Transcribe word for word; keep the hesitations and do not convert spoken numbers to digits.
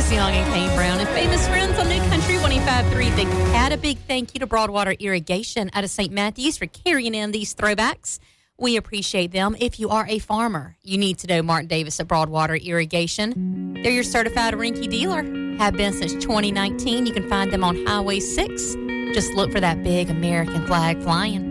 Chris Young and Kane Brown and famous friends on New Country one oh five point three. They had a big thank you to Broadwater Irrigation out of Saint Matthews for carrying in these throwbacks. We appreciate them. If you are a farmer, you need to know Mark Davis at Broadwater Irrigation. They're your certified Rinky dealer. Have been since twenty nineteen. You can find them on Highway six. Just look for that big American flag flying.